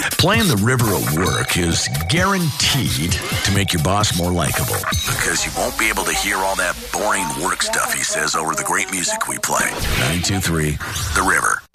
Playing the river at work is guaranteed to make your boss more likable. Because you won't be able to hear all that boring work stuff he says over the great music we play. 923 The River.